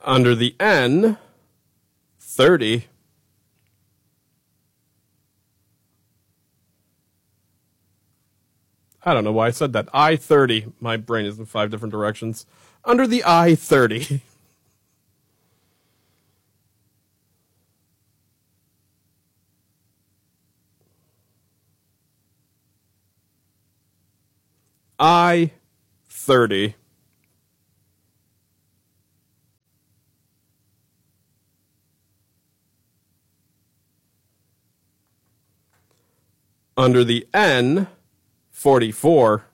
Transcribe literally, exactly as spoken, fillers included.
Under the N, thirty. I don't know why I said that. I thirty. My brain is in five different directions. Under the I thirty. I thirty. Under the N, forty-four.